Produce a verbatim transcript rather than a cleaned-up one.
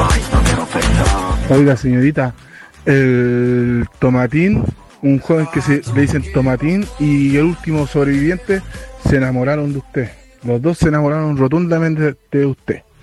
Oiga, señorita, el Tomatín, un joven que se le dicen Tomatín y el último sobreviviente se enamoraron de usted. Los dos se enamoraron rotundamente de usted.